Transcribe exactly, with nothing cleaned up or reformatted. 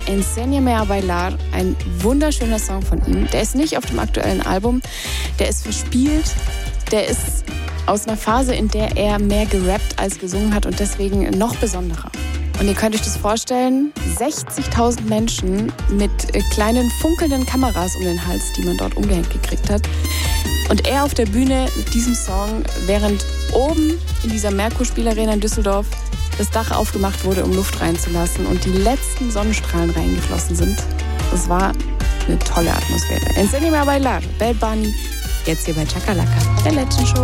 Enséñame a bailar, ein wunderschöner Song von ihm. Der ist nicht auf dem aktuellen Album, der ist verspielt, der ist aus einer Phase, in der er mehr gerappt als gesungen hat und deswegen noch besonderer. Und ihr könnt euch das vorstellen, sechzigtausend Menschen mit kleinen funkelnden Kameras um den Hals, die man dort umgehängt gekriegt hat. Und er auf der Bühne mit diesem Song, während oben in dieser Merkur-Spielarena in Düsseldorf das Dach aufgemacht wurde, um Luft reinzulassen und die letzten Sonnenstrahlen reingeflossen sind. Das war eine tolle Atmosphäre. Enséñame a bailar, Bad Bunny, jetzt hier bei Chakalaka, der Legend Show.